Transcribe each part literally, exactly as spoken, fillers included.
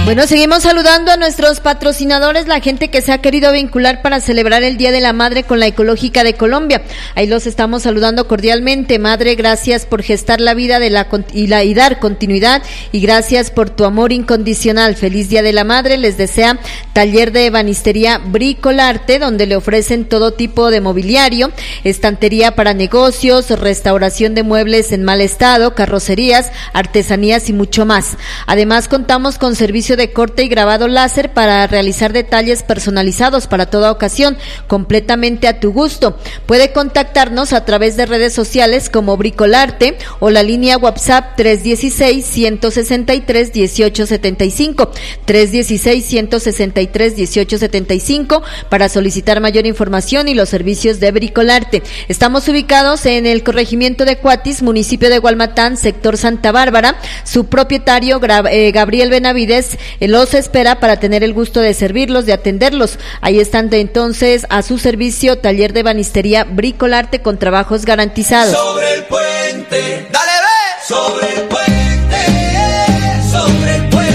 Bueno, seguimos saludando a nuestros patrocinadores, la gente que se ha querido vincular para celebrar el Día de la Madre con la Ecológica de Colombia. Ahí los estamos saludando cordialmente. Madre, gracias por gestar la vida de la y, la, y dar continuidad, y gracias por tu amor incondicional. Feliz Día de la Madre, les desea Taller de Ebanistería Bricolarte, donde le ofrecen todo tipo de mobiliario, estantería para negocios, restauración de muebles en mal estado, carrocerías, artesanías y mucho más. Además, contamos con servicio de corte y grabado láser para realizar detalles personalizados para toda ocasión, completamente a tu gusto. Puede contactarnos a través de redes sociales como Bricolarte o la línea WhatsApp tres uno seis, uno seis tres, uno ocho siete cinco, tres uno seis, uno seis tres, uno ocho siete cinco para solicitar mayor información y los servicios de Bricolarte. Estamos ubicados en el corregimiento de Cuatis, municipio de Gualmatán, sector Santa Bárbara. Su propietario, Gabriel Benavides, los espera para tener el gusto de servirlos, de atenderlos. Ahí están de entonces a su servicio Taller de Ebanistería Bricolarte con trabajos garantizados. Sobre el puente, dale ve, sobre el puente, sobre el puente.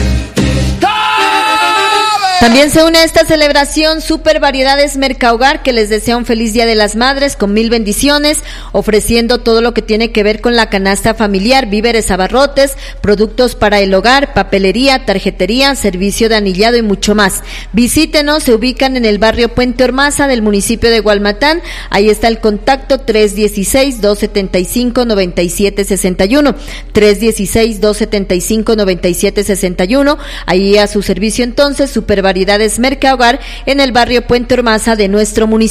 También se une a esta celebración Super Variedades Mercahogar, que les desea un feliz Día de las Madres con mil bendiciones, ofreciendo todo lo que tiene que ver con la canasta familiar, víveres, abarrotes, productos para el hogar, papelería, tarjetería, servicio de anillado y mucho más. Visítenos, se ubican en el barrio Puente Ormaza del municipio de Gualmatán. Ahí está el contacto tres uno seis, dos siete cinco, nueve siete seis uno, tres uno seis, dos siete cinco, nueve siete seis uno. Ahí a su servicio entonces Super Variedades Mercahogar en el barrio Puente Ormaza de nuestro municipio.